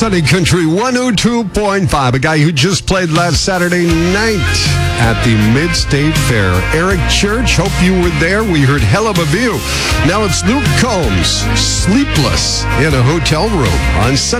Sunny Country 102.5. A guy who just played last Saturday night at the Mid-State Fair. Eric Church, hope you were there. We heard Hell of a View. Now it's Luke Combs, Sleepless in a Hotel Room on Sunday.